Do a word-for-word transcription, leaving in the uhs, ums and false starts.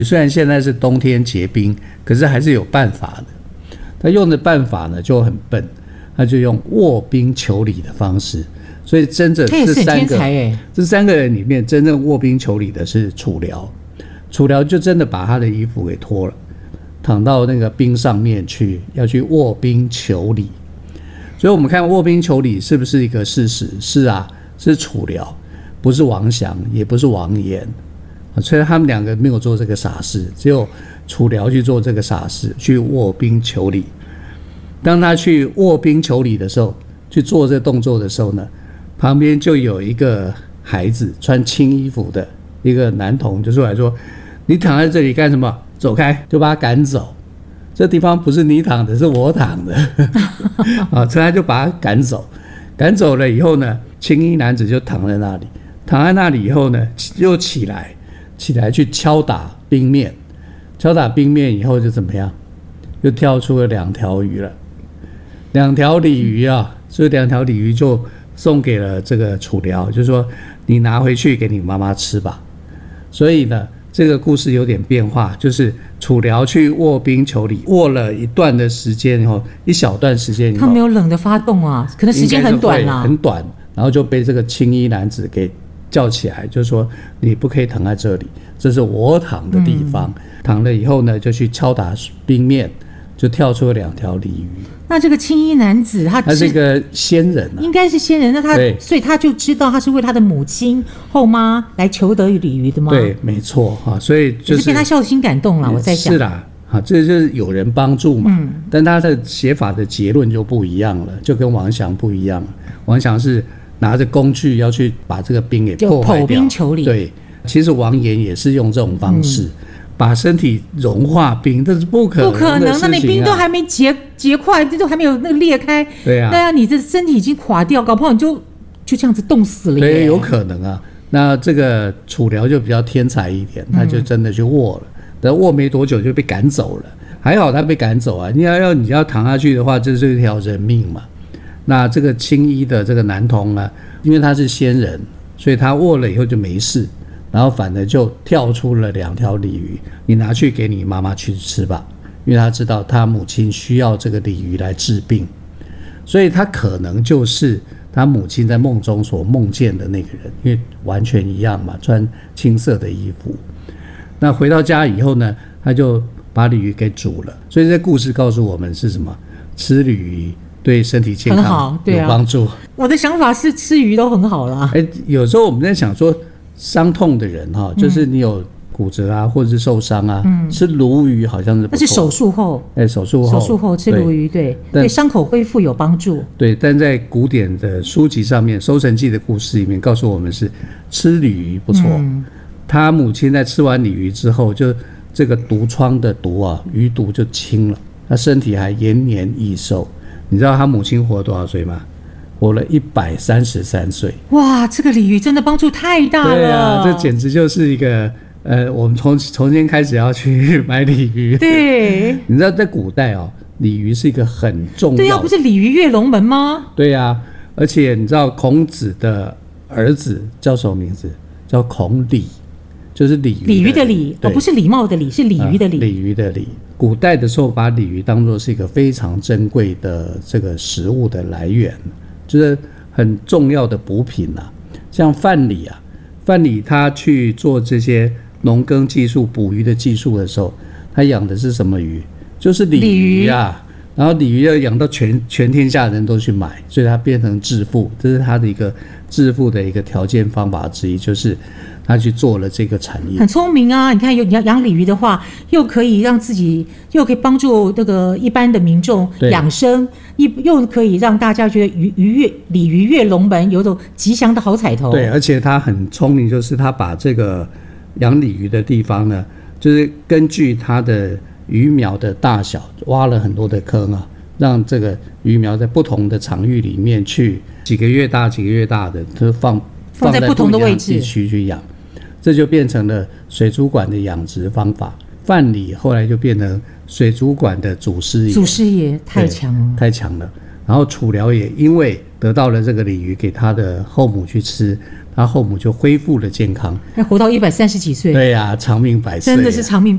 虽然现在是冬天结冰，可是还是有办法的。他用的办法呢就很笨，他就用卧冰求鲤的方式。所以真正这三个这三个人里面，真正卧冰求鲤的是楚辽。楚辽就真的把他的衣服给脱了，躺到那个冰上面去，要去卧冰求鲤。所以我们看卧冰求鲤是不是一个事实？是啊，是楚辽，不是王祥，也不是王延。所以他们两个没有做这个傻事，只有楚辽去做这个傻事，去卧冰求鲤。当他去卧冰求鲤的时候，去做这个动作的时候呢，旁边就有一个孩子穿青衣服的一个男童就出来说：“你躺在这里干什么？走开！”就把他赶走。这地方不是你躺的，是我躺的。啊，所以他就把他赶走。赶走了以后呢，青衣男子就躺在那里。躺在那里以后呢，又起来。起来去敲打冰面，敲打冰面以后就怎么样？又跳出了两条鱼了，两条鲤鱼啊！所以两条鲤鱼就送给了这个楚辽，就说你拿回去给你妈妈吃吧。所以呢，这个故事有点变化，就是楚辽去卧冰求鲤，卧了一段的时间以后，一小段时间以后， 他没有冷的发动啊，可能时间很短啊， 很短，然后就被这个青衣男子给叫起来，就说你不可以躺在这里，这是我躺的地方。嗯、躺了以后呢，就去敲打冰面，就跳出了两条鲤鱼。 那这个青衣男子他他是一个仙人、啊， 应该是仙人。那他所以他就知道他是为他的母亲后妈来求得鲤鱼的吗？ 对，没错哈。所以就是也是被他孝心感动了。我在想是啦，啊，这就是有人帮助嘛。嗯、但他的写法的结论就不一样了，就跟王祥不一样了。王祥是拿着工具要去把这个冰给破坏掉， 剖冰求鲤。 对，其实王延也是用这种方式、嗯、把身体融化冰，这是不可能的事情、啊、不可能， 那你冰都还没结结块，这都还没有那个裂开， 对啊， 那样你这身体已经垮掉，搞不好你就就这样子冻死了耶。 对，有可能啊。那这个楚辽就比较天才一点，他就真的去卧了，但卧没多久就被赶走了。还好他被赶走啊，你要要你要躺下去的话，这是一条人命嘛。那这个青衣的这个男童呢，因为他是仙人，所以他卧了以后就没事，然后反而就跳出了两条鲤鱼，你拿去给你妈妈去吃吧，因为他知道他母亲需要这个鲤鱼来治病，所以他可能就是他母亲在梦中所梦见的那个人，因为完全一样嘛，穿青色的衣服。那回到家以后呢，他就把鲤鱼给煮了。所以这故事告诉我们是什么？吃鲤鱼对身体健康有帮助。啊、 我的想法是吃鱼都很好啦。 哎，有时候我们在想说，伤痛的人哈，就是你有骨折啊，或者是受伤啊，嗯、吃鲈鱼好像是不错。 那是手术后， 哎，手术后， 手术后吃鲈鱼，对，对伤口恢复有帮助。 对，但在古典的书籍上面，《搜神记》的故事里面告诉我们是吃鲤鱼不错。嗯、他母亲在吃完鲤鱼之后，就这个毒疮的毒啊，鱼毒就清了，他身体还延年益寿。你知道他母亲活了多少岁吗？活了一百三十三岁。 哇，这个鲤鱼真的帮助太大了。 对啊，这简直就是一个呃，我们从从今天开始要去买鲤鱼。 对， 你知道在古代哦，鲤鱼是一个很重要的。 对啊，不是鲤鱼跃龙门吗？ 对啊，而且你知道孔子的儿子叫什么名字？叫孔鲤，就是鲤鱼的鲤鱼的鲤，哦，不是礼貌的礼，是鲤鱼的鲤。 鲤鱼的鲤。古代的时候，把鲤鱼当作是一个非常珍贵的这个食物的来源，就是很重要的补品啊。像范蠡啊，范蠡他去做这些农耕技术、捕鱼的技术的时候，他养的是什么鱼？就是鲤鱼啊。然后鲤鱼要养到全全天下人都去买，所以他变成致富，这是他的一个致富的一个条件方法之一，就是他去做了这个产业。 很聪明啊！你看有养鲤鱼的话，又可以让自己，又可以帮助那个一般的民众养生，又可以让大家觉得鱼鱼跃鲤鱼跃龙门，有种吉祥的好彩头。 对，而且他很聪明，就是他把这个养鲤鱼的地方呢，就是根据他的鱼苗的大小，挖了很多的坑啊，让这个鱼苗在不同的场域里面去，几个月大、几个月大的，就放放在不同的位置地区去养，这就变成了水族馆的养殖方法。范蠡后来就变成水族馆的祖师爷， 祖师爷太强了， 太强了。然后楚辽也因为得到了这个鲤鱼给他的后母去吃， 他后母就恢复了健康， 还活到一百三十几岁。 对呀、啊，长命百岁、啊， 真的是长命。